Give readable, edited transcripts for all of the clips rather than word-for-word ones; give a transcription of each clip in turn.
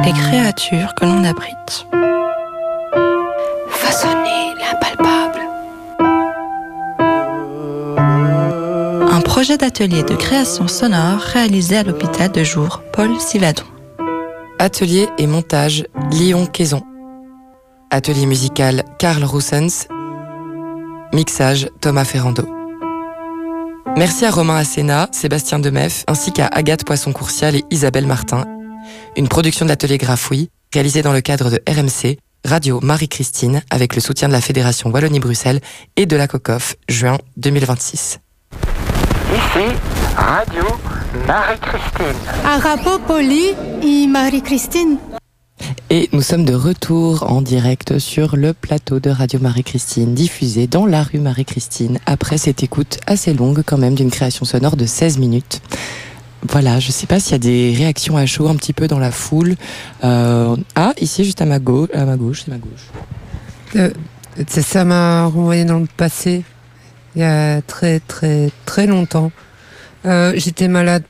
et créatures que l'on abrite. Façonner l'impalpable. Un projet d'atelier de création sonore réalisé à l'hôpital de jour Paul Sivadon. Atelier et montage Lyon Quaison. Atelier musical Karl Roussens. Mixage Thomas Ferrando. Merci à Romain Asséna, Sébastien Demeff, ainsi qu'à Agathe Poisson-Courcial et Isabelle Martin. Une production de l'atelier Grafouille, réalisée dans le cadre de RMC, Radio Marie-Christine, avec le soutien de la Fédération Wallonie-Bruxelles et de la COCOF, juin 2026. Ici, Radio Marie-Christine. Arapo Poli et Marie-Christine. Et nous sommes de retour en direct sur le plateau de Radio Marie-Christine, diffusé dans la rue Marie-Christine, après cette écoute assez longue quand même d'une création sonore de 16 minutes. Voilà, je ne sais pas s'il y a des réactions à chaud un petit peu dans la foule. Ici, juste à ma gauche, c'est ma gauche. Ça m'a renvoyé dans le passé, il y a très très très longtemps. J'étais malade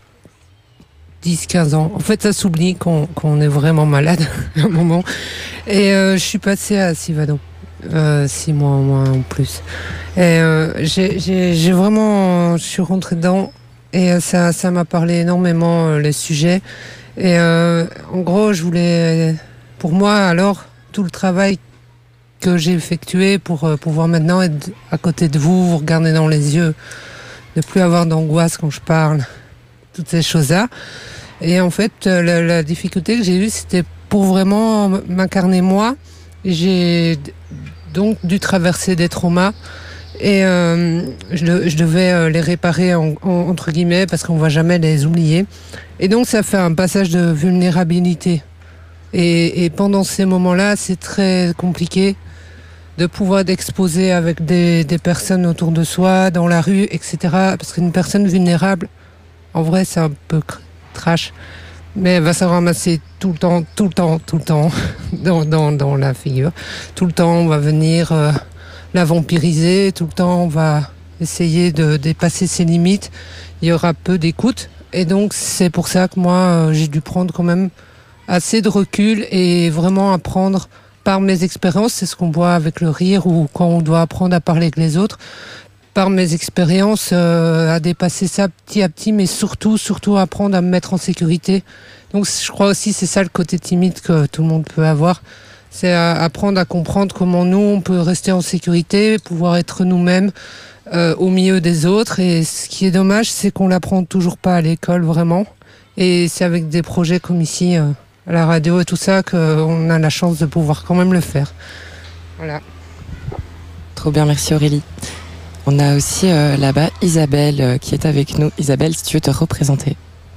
10-15 ans. En fait, ça s'oublie qu'on est vraiment malade à un moment. Et je suis passée à Sivadon. 6 mois au moins en plus. Et j'ai vraiment... Je suis rentrée dedans et ça m'a parlé énormément, les sujets. Et en gros, je voulais... Pour moi, alors, tout le travail que j'ai effectué pour pouvoir maintenant être à côté de vous, vous regarder dans les yeux, ne plus avoir d'angoisse quand je parle, toutes ces choses-là. Et en fait, la difficulté que j'ai eue, c'était pour vraiment m'incarner moi. J'ai donc dû traverser des traumas et je devais les réparer entre guillemets parce qu'on ne va jamais les oublier. Et donc ça fait un passage de vulnérabilité. Et pendant ces moments-là, c'est très compliqué de pouvoir d'exposer avec des personnes autour de soi, dans la rue, etc. Parce qu'une personne vulnérable, en vrai, c'est un peu trash, mais elle va se ramasser tout le temps dans la figure. Tout le temps, on va venir la vampiriser, tout le temps, on va essayer de dépasser ses limites. Il y aura peu d'écoute. Et donc, c'est pour ça que moi, j'ai dû prendre quand même assez de recul et vraiment apprendre par mes expériences. C'est ce qu'on voit avec le rire ou quand on doit apprendre à parler avec les autres. Par mes expériences, à dépasser ça petit à petit, mais surtout apprendre à me mettre en sécurité. Donc je crois aussi c'est ça le côté timide que tout le monde peut avoir. C'est apprendre à comprendre comment nous, on peut rester en sécurité, pouvoir être nous-mêmes au milieu des autres. Et ce qui est dommage, c'est qu'on l'apprend toujours pas à l'école, vraiment. Et c'est avec des projets comme ici, à la radio et tout ça, qu'on a la chance de pouvoir quand même le faire. Voilà. Trop bien, merci Aurélie. On a aussi là-bas Isabelle qui est avec nous. Isabelle, si tu veux te représenter.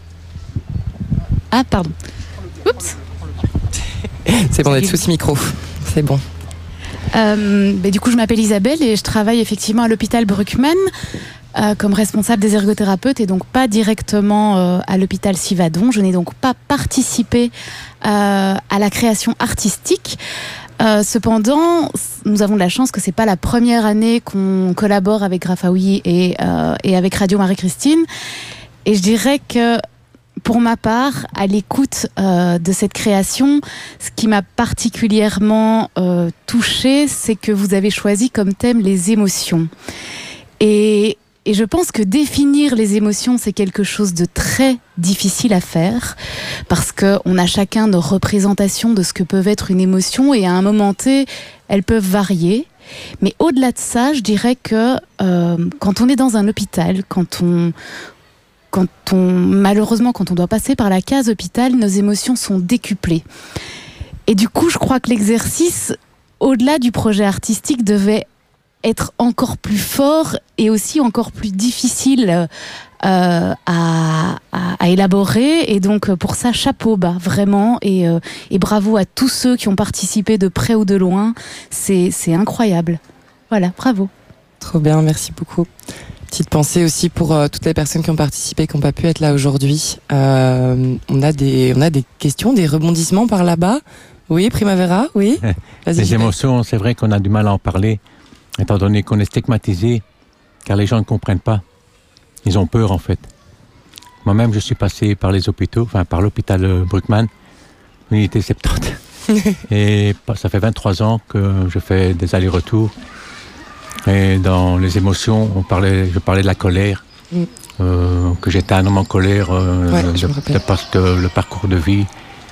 Ah, pardon. Oups. C'est bon d'être sous ce micro. C'est bon. Du coup, je m'appelle Isabelle et je travaille effectivement à l'hôpital Bruckmann comme responsable des ergothérapeutes et donc pas directement à l'hôpital Sivadon. Je n'ai donc pas participé à la création artistique. Cependant, nous avons de la chance que c'est pas la première année qu'on collabore avec Grafouille et avec Radio Marie-Christine. Et je dirais que pour ma part, à l'écoute de cette création, ce qui m'a particulièrement touchée, c'est que vous avez choisi comme thème les émotions. Et je pense que définir les émotions, c'est quelque chose de très difficile à faire parce qu'on a chacun nos représentations de ce que peut être une émotion et à un moment T, elles peuvent varier. Mais au-delà de ça, je dirais que quand on est dans un hôpital, malheureusement, quand on doit passer par la case hôpital, nos émotions sont décuplées. Et du coup, je crois que l'exercice, au-delà du projet artistique, devait être encore plus fort et aussi encore plus difficile à élaborer. Et donc, pour ça, chapeau bas, vraiment. Et bravo à tous ceux qui ont participé de près ou de loin. C'est incroyable. Voilà, bravo. Trop bien, merci beaucoup. Petite pensée aussi pour toutes les personnes qui ont participé, qui n'ont pas pu être là aujourd'hui. On a des questions, des rebondissements par là-bas. Oui, Primavera, oui. Vas-y, les émotions, c'est vrai qu'on a du mal à en parler, étant donné qu'on est stigmatisé, car les gens ne comprennent pas. Ils ont peur, en fait. Moi-même, je suis passé par les hôpitaux, par l'hôpital Bruckmann, unité 70. Et ça fait 23 ans que je fais des allers-retours. Et dans les émotions, je parlais de la colère. Que j'étais un homme en colère le parcours de vie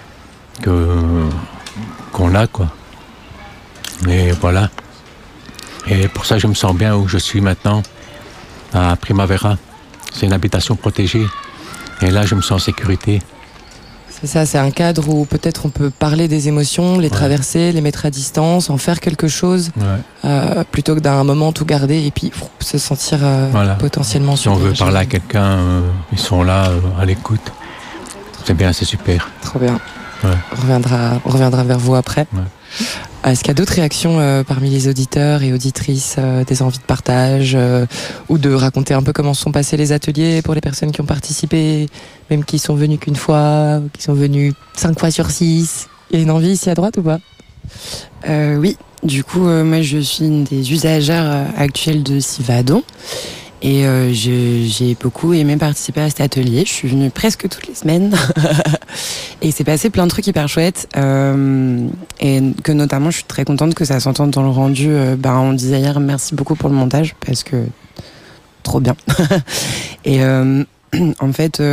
qu'on a, quoi. Et voilà. Et pour ça, je me sens bien où je suis maintenant, à Primavera. C'est une habitation protégée. Et là, je me sens en sécurité. C'est ça, c'est un cadre où peut-être on peut parler des émotions, les traverser, les mettre à distance, en faire quelque chose, plutôt que d'un moment tout garder et puis se sentir potentiellement si on veut parler à quelqu'un, ils sont là, à l'écoute. C'est bien, c'est super. Trop bien. On reviendra vers vous après. Est-ce qu'il y a d'autres réactions parmi les auditeurs et auditrices, des envies de partage ou de raconter un peu comment sont passés les ateliers pour les personnes qui ont participé, même qui sont venues qu'une fois, qui sont venues 5 fois sur 6? Il y a une envie ici à droite ou pas? Oui, du coup, moi je suis une des usagères actuelles de Civadon. Et j'ai beaucoup aimé participer à cet atelier. Je suis venue presque toutes les semaines. Et il s'est passé plein de trucs hyper chouettes. Et que notamment, je suis très contente que ça s'entende dans le rendu. On disait hier, merci beaucoup pour le montage, parce que trop bien. Et en fait,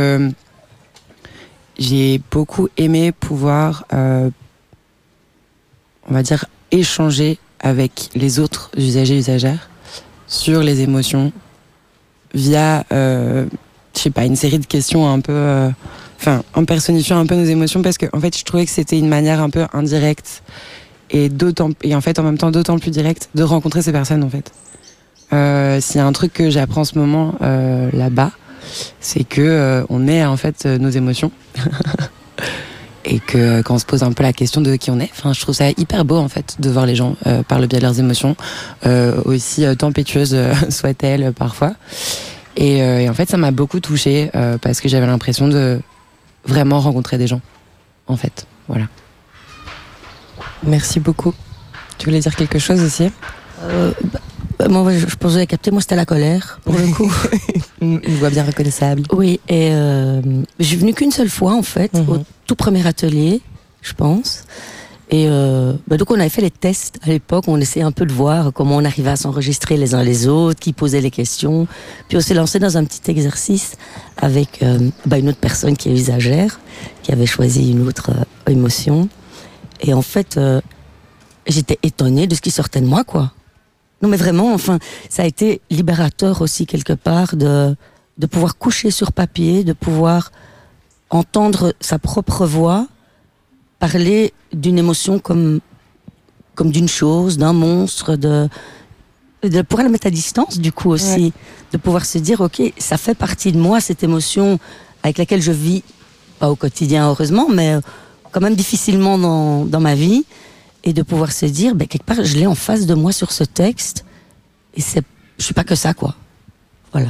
j'ai beaucoup aimé pouvoir, on va dire, échanger avec les autres usagers, usagères sur les émotions, via, je sais pas, une série de questions un peu, en personnifiant un peu nos émotions, parce que en fait, je trouvais que c'était une manière un peu indirecte et en fait, en même temps, d'autant plus directe de rencontrer ces personnes, en fait. S'il y a un truc que j'apprends en ce moment là-bas, c'est que on est en fait nos émotions. Et que quand on se pose un peu la question de qui on est, je trouve ça hyper beau en fait de voir les gens par le biais de leurs émotions, aussi tempétueuses soient-elles parfois. Et en fait, ça m'a beaucoup touchée parce que j'avais l'impression de vraiment rencontrer des gens, en fait. Voilà. Merci beaucoup. Tu voulais dire quelque chose aussi? Moi, je pensais capter, moi c'était la colère, pour le coup. Une voix bien reconnaissable. Oui, et je suis venue qu'une seule fois, en fait, au tout premier atelier, je pense. Et donc on avait fait les tests à l'époque, on essayait un peu de voir comment on arrivait à s'enregistrer les uns les autres, qui posait les questions. Puis on s'est lancé dans un petit exercice avec une autre personne qui est usagère, qui avait choisi une autre émotion. Et en fait, j'étais étonnée de ce qui sortait de moi, quoi. Non mais vraiment, ça a été libérateur aussi quelque part de pouvoir coucher sur papier, de pouvoir entendre sa propre voix, parler d'une émotion comme d'une chose, d'un monstre, de pouvoir la mettre à distance du coup aussi, de pouvoir se dire ok, ça fait partie de moi cette émotion avec laquelle je vis, pas au quotidien heureusement, mais quand même difficilement dans ma vie. Et de pouvoir se dire, quelque part, je l'ai en face de moi sur ce texte, et je suis pas que ça, quoi. Voilà.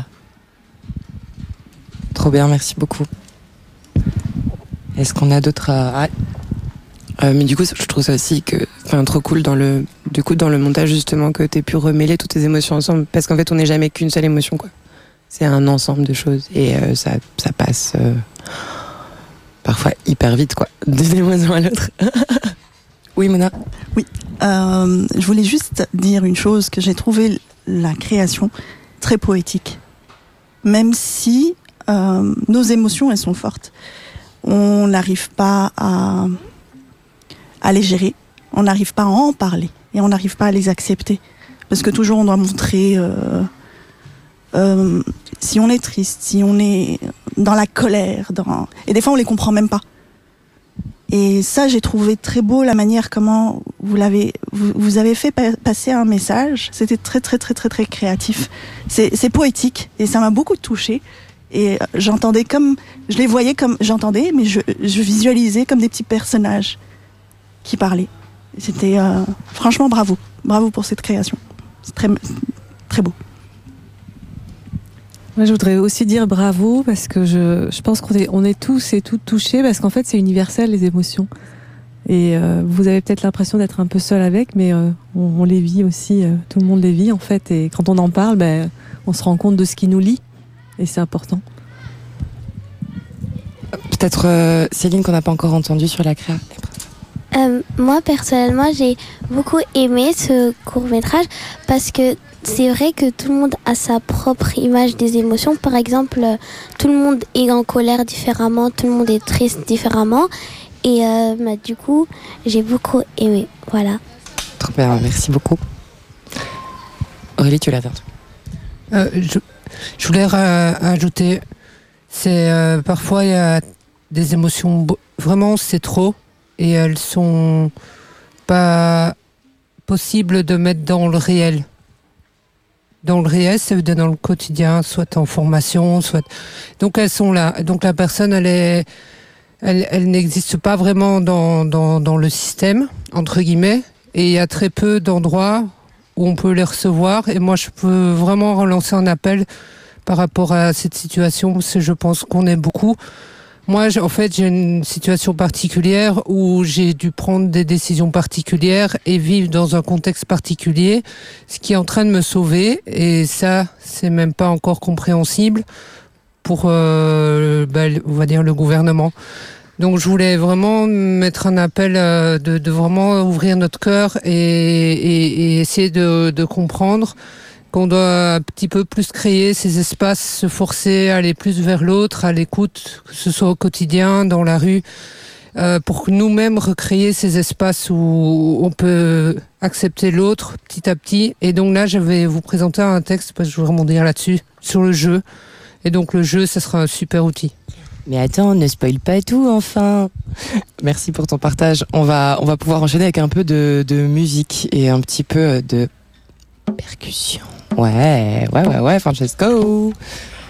Trop bien, merci beaucoup. Est-ce qu'on a d'autres mais du coup, je trouve ça aussi trop cool dans le montage, justement, que t'aies pu remêler toutes tes émotions ensemble, parce qu'en fait, on n'est jamais qu'une seule émotion, quoi. C'est un ensemble de choses, et ça passe parfois hyper vite, quoi, d'une émotion à l'autre. Oui, Mona. Oui, je voulais juste dire une chose, que j'ai trouvé la création très poétique. Même si nos émotions, elles sont fortes. On n'arrive pas à les gérer, on n'arrive pas à en parler, et on n'arrive pas à les accepter. Parce que toujours on doit montrer si on est triste, si on est dans la colère, et des fois on les comprend même pas. Et ça, j'ai trouvé très beau la manière comment vous avez fait passer un message. C'était très, très, très, très, très créatif. C'est poétique et ça m'a beaucoup touchée. Et je les voyais comme j'entendais, mais je visualisais comme des petits personnages qui parlaient. C'était franchement bravo pour cette création. C'est très, très beau. Moi, je voudrais aussi dire bravo parce que je pense qu'on est tous et toutes touchés parce qu'en fait, c'est universel, les émotions. Et vous avez peut-être l'impression d'être un peu seul avec, mais on les vit aussi, tout le monde les vit en fait. Et quand on en parle, on se rend compte de ce qui nous lie. Et c'est important. Peut-être Céline qu'on n'a pas encore entendu sur la créa. Moi personnellement j'ai beaucoup aimé ce court-métrage parce que c'est vrai que tout le monde a sa propre image des émotions. Par exemple, tout le monde est en colère différemment, tout le monde est triste différemment. Et du coup, j'ai beaucoup aimé. Voilà. Trop bien, merci beaucoup. Aurélie, tu l'as dit. Je voulais ajouter, parfois il y a des émotions, vraiment c'est trop, et elles sont pas possibles de mettre dans le réel. Dans le réel, ça veut dire dans le quotidien, soit en formation, soit... Donc elles sont là. Donc la personne, elle n'existe pas vraiment dans le système, entre guillemets, et il y a très peu d'endroits où on peut les recevoir. Et moi, je peux vraiment relancer un appel par rapport à cette situation, parce que je pense qu'on est beaucoup. Moi, en fait, j'ai une situation particulière où j'ai dû prendre des décisions particulières et vivre dans un contexte particulier, ce qui est en train de me sauver. Et ça, c'est même pas encore compréhensible pour, on va dire, le gouvernement. Donc, je voulais vraiment mettre un appel de vraiment ouvrir notre cœur et essayer de comprendre qu'on doit un petit peu plus créer ces espaces, se forcer à aller plus vers l'autre, à l'écoute, que ce soit au quotidien, dans la rue, pour nous-mêmes recréer ces espaces où on peut accepter l'autre petit à petit. Et donc là, je vais vous présenter un texte, parce que je voudrais rebondir là-dessus, sur le jeu. Et donc le jeu, ça sera un super outil. Mais attends, ne spoil pas tout, enfin. Merci pour ton partage. On va pouvoir enchaîner avec un peu de musique et un petit peu de percussion. Ouais, Francesco.